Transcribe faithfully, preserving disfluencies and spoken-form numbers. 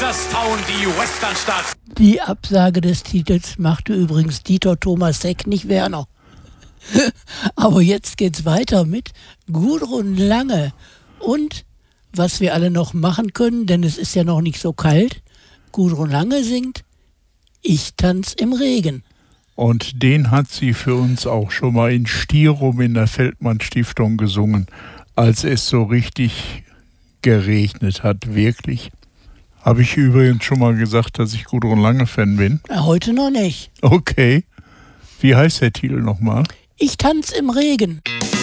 Hagerstown, die Westernstadt. Die Absage des Titels machte übrigens Dieter Thomas Heck, nicht Werner. Aber jetzt geht's weiter mit Gudrun Lange. Und was wir alle noch machen können, denn es ist ja noch nicht so kalt, Gudrun Lange singt Ich tanz im Regen. Und den hat sie für uns auch schon mal in Stirum in der Feldmann-Stiftung gesungen, als es so richtig geregnet hat, wirklich. Habe ich übrigens schon mal gesagt, dass ich Gudrun Lange-Fan bin? Heute noch nicht. Okay. Wie heißt der Titel nochmal? Ich tanz im Regen.